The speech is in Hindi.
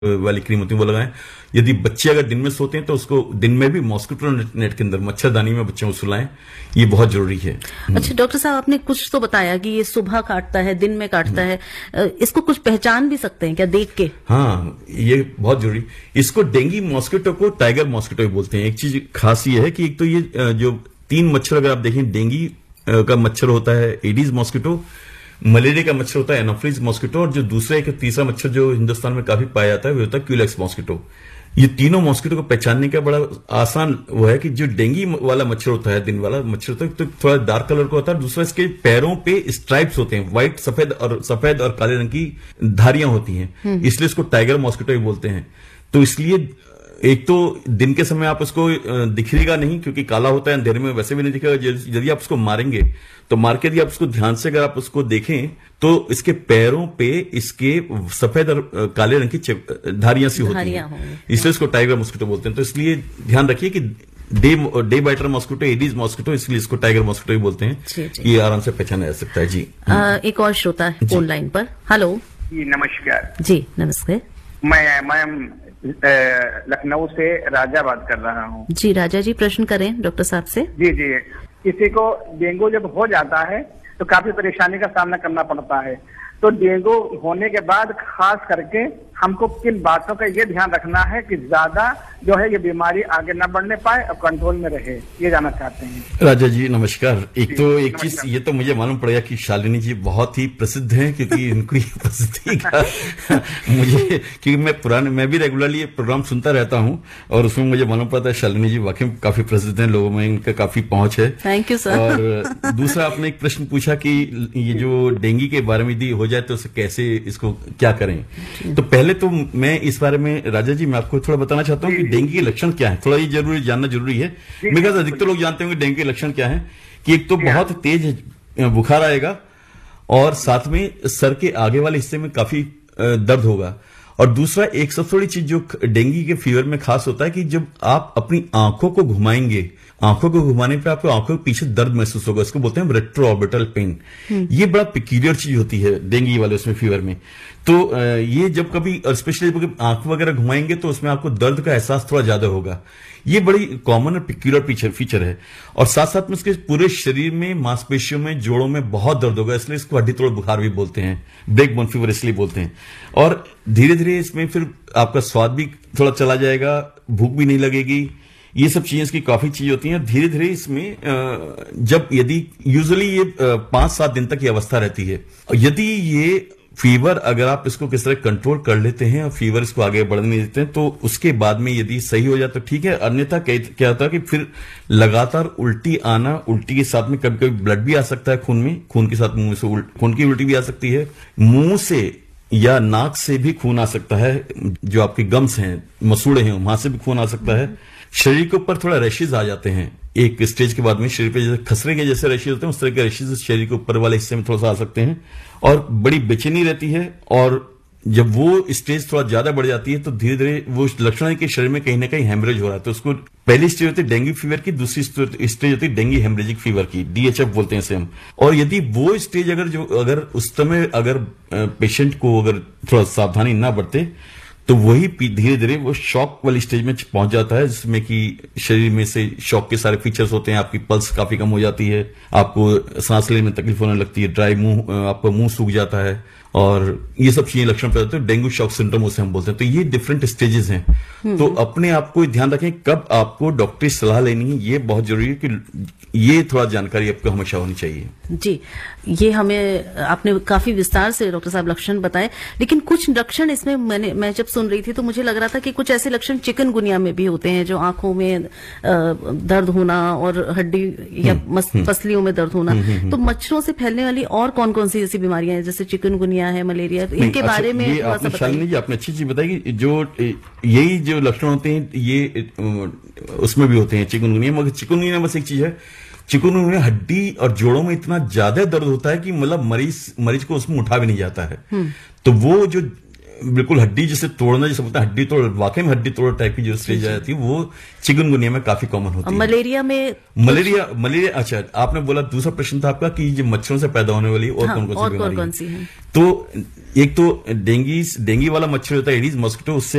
वाली क्रीम होती है वो लगाएं। यदि बच्चे अगर दिन में सोते हैं तो उसको दिन में भी मॉस्किटो नेट के अंदर मच्छरदानी में बच्चों को सुलाएं, ये बहुत जरूरी है। अच्छा डॉक्टर साहब, आपने कुछ तो बताया कि ये सुबह काटता है, दिन में काटता है, इसको कुछ पहचान भी सकते हैं क्या देख के? हाँ, ये बहुत जरूरी। इसको डेंगू मॉस्किटो को टाइगर मॉस्किटो भी बोलते हैं। एक चीज खास ये है कि एक तो ये जो 3 मच्छर अगर आप देखें, डेंगू का मच्छर होता है एडीज मॉस्किटो, मलेरिया का मच्छर होता है एनोफिलिस मॉस्किटो, और जो दूसरा एक तीसरा मच्छर जो हिंदुस्तान में काफी पाया जाता है वो होता है क्यूलेक्स मॉस्किटो। ये तीनों मॉस्किटो को पहचानने का बड़ा आसान वो है कि जो डेंगू वाला मच्छर होता है, दिन वाला मच्छर होता है, तो थोड़ा डार्क कलर का होता है। दूसरा, इसके पैरों पे स्ट्राइप्स होते हैं, व्हाइट सफेद और काले रंग की धारियां होती हैं, इसलिए इसको टाइगर मॉस्किटो भी बोलते हैं। तो इसलिए एक तो दिन के समय आप उसको दिखेगा नहीं क्योंकि काला होता है, अंधेरे में वैसे भी नहीं दिखेगा। यदि आप उसको मारेंगे तो मार के यदि आप उसको ध्यान से अगर आप उसको देखें तो इसके पैरों पे इसके सफेद और काले रंग की धारियां सी होती हैं, इसलिए इसको टाइगर मॉस्किटो बोलते हैं। तो इसलिए ध्यान रखिए कि day biter mosquito, Aedes mosquito, इसलिए इसको टाइगर मॉस्किटो भी बोलते हैं। ये आराम से पहचाना जा सकता है जी। एक और श्रोता है फोन लाइन पर। हेलो जी, नमस्कार। जी नमस्ते। मैं लखनऊ से राजा बात कर रहा हूँ। जी राजा जी, प्रश्न करें डॉक्टर साहब से। जी जी, किसी को डेंगू जब हो जाता है तो काफी परेशानी का सामना करना पड़ता है। तो डेंगू होने के बाद खास करके हमको किन बातों का ये ध्यान रखना है कि ज्यादा जो है ये बीमारी आगे न बढ़ने पाए और कंट्रोल में रहे, ये जानना चाहते हैं। राजा जी नमस्कार। एक चीज ये तो मुझे मालूम पड़ेगा कि शालिनी जी बहुत ही प्रसिद्ध हैं, क्योंकि इनकी प्रसिद्धि का मुझे, क्योंकि मैं भी रेगुलरली ये प्रोग्राम सुनता रहता हूं और उसमें मुझे मालूम पड़ता है शालिनी जी वाकई में काफी प्रसिद्ध हैं, लोगों में इनका काफी पहुंच है। Thank you sir. और दूसरा, आपने एक प्रश्न पूछा कि ये जो डेंगू के बारे में यदि हो जाए तो कैसे इसको क्या करें। तो पहले तो मैं इस बारे में राजा जी मैं आपको थोड़ा बताना चाहता हूं कि डेंगू के लक्षण क्या है। थोड़ा ये जानना जरूरी है। मेरे ख्याल से अधिकतर लोग जानते होंगे डेंगू के लक्षण क्या है, कि एक तो बहुत तेज बुखार आएगा और साथ में सर के आगे वाले हिस्से में काफी दर्द होगा। और दूसरा, एक सबसे बड़ी चीज जो डेंगू के फीवर में खास होता है कि जब आप अपनी आंखों को घुमाएंगे, आंखों को घुमाने पे आपको आंखों के पीछे दर्द महसूस होगा, इसको बोलते हैं रेट्रो ऑर्बिटल पेन। ये बड़ा पिक्यूलियर चीज होती है डेंगू वाले उसमें फीवर में। तो ये जब कभी, स्पेशली जब आंख वगैरह घुमाएंगे तो उसमें आपको दर्द का एहसास थोड़ा ज्यादा होगा। ये बड़ी कॉमन और पिक्यूलियर फीचर है। और साथ साथ में इसके पूरे शरीर में, मांसपेशियों में, जोड़ों में बहुत दर्द होगा, इसलिए इसको हड्डी तोड़ बुखार भी बोलते हैं, ब्रेक बोन फीवर इसलिए बोलते हैं। और धीरे धीरे इसमें फिर आपका स्वाद भी थोड़ा चला जाएगा, भूख भी नहीं लगेगी, ये सब चीजें इसकी काफी चीज होती हैं। धीरे धीरे इसमें जब यदि यूजुअली ये 5-7 दिन तक ये अवस्था रहती है। यदि ये फीवर अगर आप इसको किस तरह कंट्रोल कर लेते हैं और फीवर इसको आगे बढ़ने नहीं देते हैं तो उसके बाद में यदि सही हो जाए तो ठीक है। अन्यथा क्या होता है कि फिर लगातार उल्टी आना, उल्टी के साथ में कभी कभी ब्लड भी आ सकता है खून में, खून के साथ मुंह से खून की उल्टी भी आ सकती है, मुंह से या नाक से भी खून आ सकता है, जो आपके गम्स हैं, मसूड़े हैं, वहां से भी खून आ सकता है। शरीर के ऊपर थोड़ा रैशेज आ जाते हैं एक स्टेज के बाद में, शरीर पे जैसे खसरे के जैसे रैशेज होते हैं उस तरह के रैशेज शरीर के ऊपर वाले हिस्से में थोड़ा सा आ सकते हैं और बड़ी बेचैनी रहती है। और जब वो स्टेज थोड़ा ज्यादा बढ़ जाती है तो धीरे धीरे वो लक्षण है कि शरीर में कहीं ना कहीं हेमरेज हो रहा है। तो उसको पहली स्टेज होती है डेंगू फीवर की, दूसरी स्टेज होती है डेंगू हेमरेजिक फीवर की, डीएचएफ बोलते हैं इसे हम। और यदि वो स्टेज अगर उस समय अगर पेशेंट को अगर थोड़ा सावधानी ना बरते तो वही धीरे धीरे वो शॉक वाली स्टेज में पहुंच जाता है, जिसमें कि शरीर में से शॉक के सारे फीचर्स होते हैं। आपकी पल्स काफी कम हो जाती है, आपको सांस लेने में तकलीफ होने लगती है, ड्राई मुंह, आपका मुंह सूख जाता है, और ये सब चीजें लक्षण पैदा होते हैं। डेंगू शॉक सिंड्रोम उसे हम बोलते हैं। तो ये डिफरेंट स्टेजेस हैं। तो अपने आप को ध्यान रखें कब आपको डॉक्टरी सलाह लेनी है, ये बहुत जरूरी है कि ये थोड़ा जानकारी आपको हमेशा होनी चाहिए। जी, ये हमें आपने काफी विस्तार से डॉक्टर साहब लक्षण बताए, लेकिन कुछ लक्षण इसमें मैं जब सुन रही थी तो मुझे लग रहा था कि कुछ ऐसे लक्षण चिकनगुनिया में भी होते हैं, जो आंखों में दर्द होना और हड्डी या पसलियों में दर्द होना। तो मच्छरों से फैलने वाली और कौन कौन सी ऐसी बीमारियां हैं, जैसे चिकनगुनिया है, मलेरिया, इनके बारे में शालिनी जी आपने अच्छी चीज बताई कि जो यही जो लक्षण होते हैं ये उसमें भी होते हैं चिकनगुनिया। मगर चिकनगुनिया बस एक चीज है, चिकनगुनिया हड्डी और जोड़ों में इतना ज्यादा दर्द होता है कि मतलब मरीज को उसमें उठा भी नहीं जाता है। तो वो जो बिल्कुल हड्डी जिसे तोड़ना, जिसे बोलते हैं हड्डी तोड़, वाकई में हड्डी तोड़ टाइप की जो स्टेज आ जाती है वो चिकनगुनिया में काफी कॉमन होती है। मलेरिया में मलेरिया अच्छा, आपने बोला दूसरा प्रश्न था आपका कि जो मच्छरों से पैदा होने वाली और कौन कौन सी बीमारी है? तो एक तो डेंगी वाला मच्छर होता है एडीज मॉस्किटो, उससे